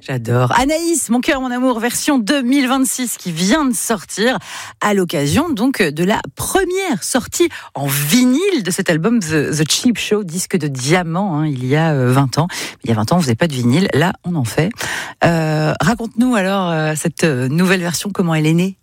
J'adore. Anaïs, Mon cœur, mon amour, version 2026 qui vient de sortir à l'occasion donc de la première sortie en vinyle de cet album The Cheap Show, disque de diamant, il y a 20 ans. Il y a 20 ans, on faisait pas de vinyle. Là, on en fait. Raconte-nous alors cette nouvelle version, comment elle est née?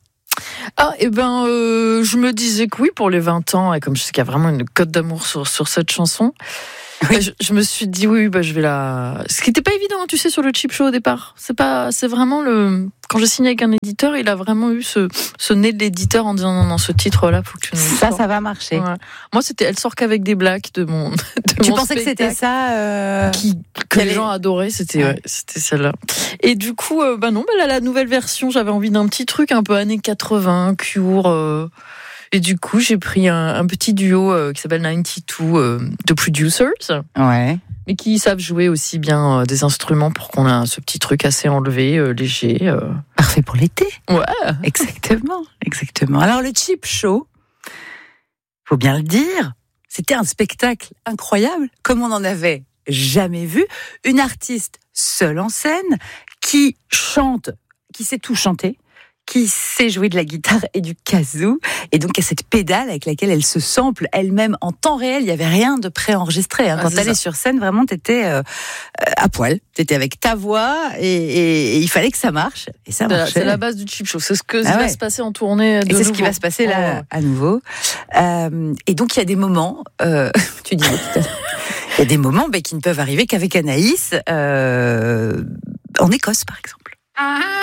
Je me disais que oui, pour les 20 ans, et comme je sais qu'il y a vraiment une cote d'amour sur cette chanson, oui. Je me suis dit je vais la... Ce qui n'était pas évident, tu sais, sur le Cheap Show au départ. C'est vraiment quand j'ai signé avec un éditeur, il a vraiment eu ce nez de l'éditeur en disant non, ce titre-là, faut que tu nous sortes. Ça va marcher. Ouais. Moi, elle sort qu'avec des blagues de mon Tu pensais que c'était ça que les gens adoraient, c'était celle-là. Et du coup, la nouvelle version, j'avais envie d'un petit truc un peu années 80, Cure. Et du coup, j'ai pris un petit duo qui s'appelle 92 de producers. Ouais. Mais qui savent jouer aussi bien des instruments pour qu'on ait ce petit truc assez enlevé, léger. Parfait pour l'été. Ouais. Exactement. Alors, le Cheap Show, faut bien le dire, c'était un spectacle incroyable, comme on n'en avait jamais vu. Une artiste seule en scène, qui chante, qui sait tout chanter, qui sait jouer de la guitare et du kazoo, et donc il y a cette pédale avec laquelle elle se sample elle-même en temps réel. Il n'y avait rien de préenregistré. Quand tu allais sur scène, vraiment, tu étais à poil. Tu étais avec ta voix et il fallait que ça marche. Et ça marchait. C'est la base du Cheap Show. C'est ce que va se passer en tournée de nouveau. Et c'est ce qui va se passer là à nouveau. Et donc il y a des moments, tu disais tout à l'heure, il y a des moments qui ne peuvent arriver qu'avec Anaïs, en Écosse par exemple.